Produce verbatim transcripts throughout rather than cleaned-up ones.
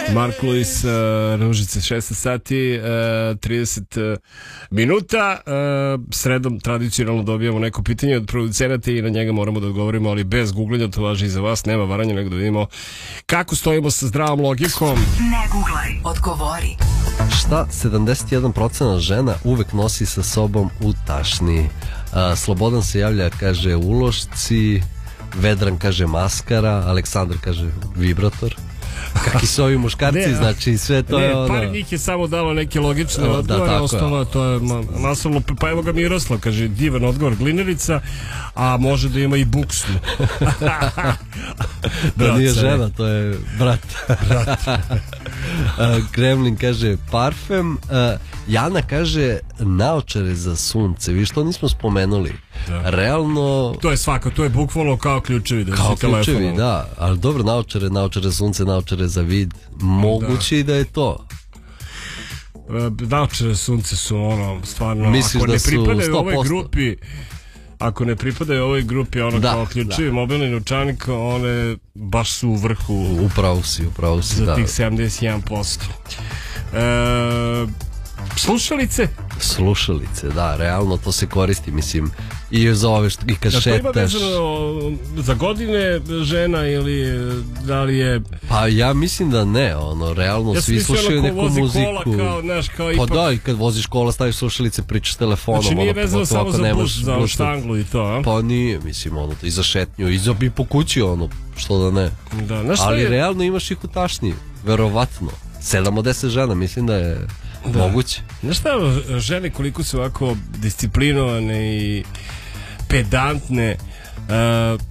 Mark Lewis, uh, Ružice, šesnaest sati, uh, trideset minuta. Uh, sredom tradicionalno dobijamo neko pitanje od producenata i na njega moramo da odgovorimo, ali bez googlanja, to važi i za vas, nema varanja, nego da vidimo kako stojimo sa zdravom logikom. Ne googlaj, odgovori. Šta sedamdeset jedan procenat žena uvek nosi sa sobom u tašni? Uh, Slobodan se javlja, kaže ulošci, Vedran kaže maskara, Aleksandar kaže vibrator. Kakvi su ovi muškarci, ne, znači sve to ne, je ono... par njih je samo dalo neke logične o, odgovore, da, ostalo to je ma, masovno, pa evo ga Miroslav, kaže divan odgovor, glinerica, a može da ima i buksu. Da nije žena, to je brat. Brat. Kremlin kaže parfem, Jana kaže naočare za sunce, vi što nismo spomenuli. Da. Realno... To je svako, to je bukvalno kao ključevi. Da kao ključevi, telefonom. Da. Ali dobro, naočare, naočare sunce, naočare za vid. Moguće da. I da je to. Naočare sunce su ono, stvarno... Misliš ako da ne su pripadaju ovoj grupi... Ako ne pripadaju ovoj grupi, ono da, kao ključevi, da. Mobilni novčanik, one baš su u vrhu. Upravo si, upravo si, za da. tih sedamdeset jedan posto. E, slušalice? Slušalice, da, realno to se koristi, mislim, i za ove što, i kad da, šetaš. To ima vezano za godine žena ili da li je... Pa ja mislim da ne, ono, realno ja svi slušaju neku muziku. Kola, kao, znaš, kao pa ipak... da, i kad voziš kola staviš slušalice, pričaš telefonom. Znači nije ono, vezano samo za bus, za bluetooth. štanglu i to, a? Pa nije, mislim, ono, i za šetnju, i za i po kući, ono, što da ne. Da, znaš ali je... realno imaš ih u tašni, verovatno. sedam od deset žena, mislim da je da. Moguće. Znaš šta, žene koliko su ovako disciplinovane i pedantne, uh,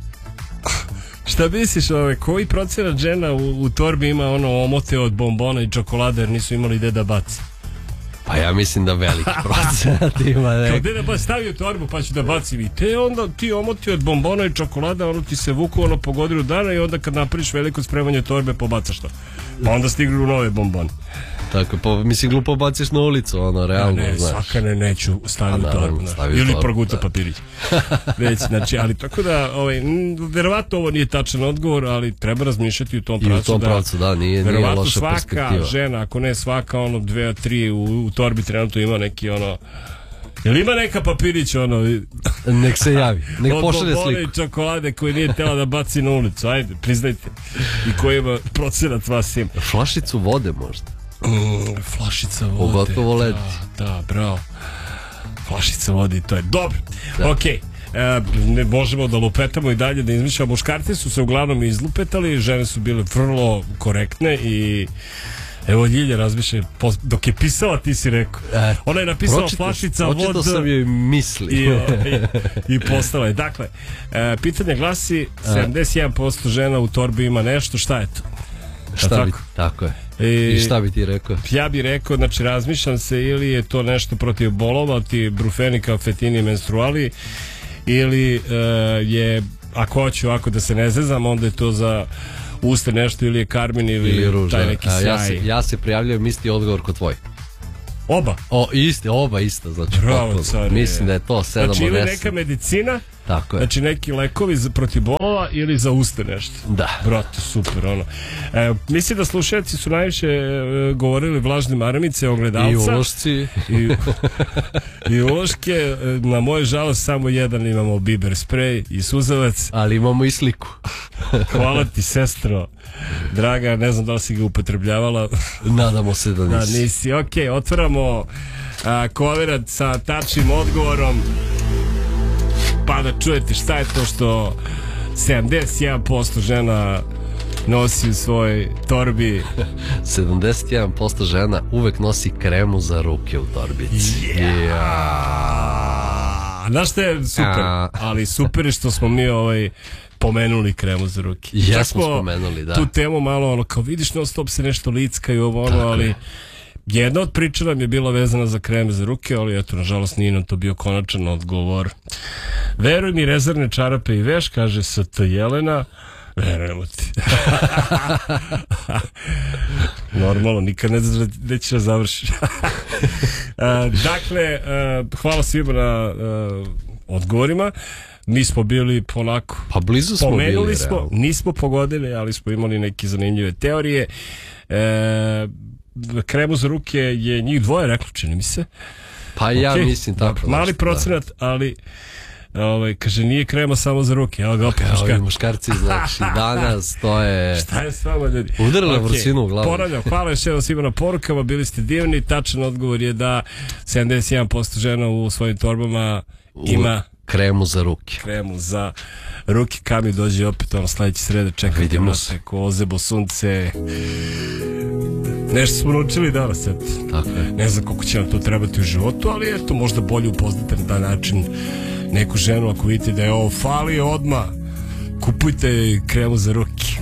šta misliš, ove, koji procenat žena u, u torbi ima ono omote od bombona i čokolade jer nisu imali gde da baci? Pa ja mislim da veliki procenat ima nek... Kao gde da baci, stavi u torbu pa ću da bacim i te onda ti omoti od bombona i čokolada, ono ti se vuku ono po godinu dana i onda kad napraviš veliko spremanje torbe pobacaš to. Pa onda stignu nove bombone. Tako, pa mislim glupo baciš na ulicu, ono, realno, ne, znaš. Svaka ne, neću staviti u torbu, ili proguta da. Papirić. Već, znači, ali tako da, ovaj, verovatno ovo nije tačan odgovor, ali treba razmišljati u tom pravcu. I u tom pravcu, da, nije, nije loša svaka perspektiva. Žena, ako ne svaka, ono, dve, tri u, u torbi trenutno ima neki, ono, jel ima neka papirić, ono... Nek se javi, nek pošalje sliku. Od bombone i čokolade koje nije tela da baci na ulicu, ajde, priznajte. I koji ima procenat vas ima. Flašicu vode možda. Mm, flašica vode. Pogotovo leti. Da, da, bravo. Flašica vode, to je dobro. Da. Ok, e, ne možemo da lupetamo i dalje, da izmišljamo. Muškarci su se uglavnom izlupetali, žene su bile vrlo korektne i evo Ljilja razmišlja, dok je pisala ti si rekao. E, ona je napisala pročito, flašica vode. Očito sam joj misli. I, i, i postala je. Dakle, e, pitanje glasi, sedamdeset jedan posto žena u torbi ima nešto, šta je to? Šta tako? Bi, tako je. I, I šta bi ti rekao? Ja bih rekao, znači razmišljam se ili je to nešto protiv bolova, ti brufeni, kafetini, menstruali, ili uh, je, ako hoću ovako da se ne zezam, onda je to za uste nešto, ili je karmin ili, ili ruža. Taj neki sjaj. Ja se, ja se prijavljujem isti odgovor kod tvoj. Oba? O, isti, oba isto, znači. Bravo, car, mislim da je to sedam od deset. Znači ili neka medicina, tako je. Znači neki lekovi za, protiv bolova ili za uste nešto. Da. Brate, super, ono. E, mislim da slušalci su najviše e, govorili vlažne maramice, ogledalca. I ulošci. I, i uloške. Na moje žalost samo jedan imamo biber sprej i suzavac. Ali imamo i sliku. Hvala ti, sestro. Draga, ne znam da li si ga upotrebljavala. Nadamo se da nisi. Da nisi. Ok, otvaramo a, koverat sa tačnim odgovorom. Pa da čujete šta je to što sedamdeset jedan posto žena nosi u svojoj torbi. sedamdeset jedan posto žena uvek nosi kremu za ruke u torbici. Yeah. Yeah. Znaš što je super? A... Ali super je što smo mi ovaj pomenuli kremu za ruke. Ja smo spomenuli, da. Tu temu malo ono, kao vidiš non stop se nešto licka i ovo ono, ali jedna od priča nam je bila vezana za kreme za ruke, ali eto, nažalost nije nam to bio konačan odgovor. Veruj mi, rezervne čarape i veš, kaže S T Jelena. Verujemo ti. Normalno, nikad ne znaš da ćeš da završiš. Dakle, hvala svima na odgovorima. Mi smo bili polako. Pa blizu smo Pomenuli bili, smo, realno. Nismo pogodili, ali smo imali neke zanimljive teorije. E, kremu za ruke je njih dvoje reklo, čini mi se. Pa ja okay. mislim tako. Mali nešto, procenat, da. ali ovaj, kaže, nije krema samo za ruke. Evo ga opet okay, muškar. Muškarci, znači, danas to je... Šta je s vama, ljudi? Udarila okay. vrsinu u glavu. Ponavljam, hvala još jednom svima na porukama, bili ste divni. Tačan odgovor je da sedamdeset jedan posto žena u svojim torbama ima... Kremu za ruke. Kremu za ruke. Kami dođe opet ono sledeće srede, čekajte vidimo nas, ko ozebo sunce. Nešto smo naučili danas, eto. Tako je. Ne znam koliko će nam to trebati u životu, ali eto, možda bolje upoznate na taj način neku ženu, ako vidite da je ovo fali odmah, kupujte kremu za ruke.